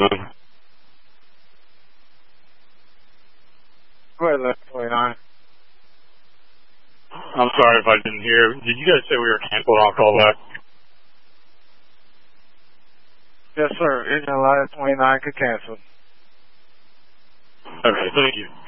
Go ahead, 1129. I'm sorry if I didn't hear. Did you guys say we were canceled? I'll call back. Yes, sir. Engine 1129 could cancel. Okay, thank you.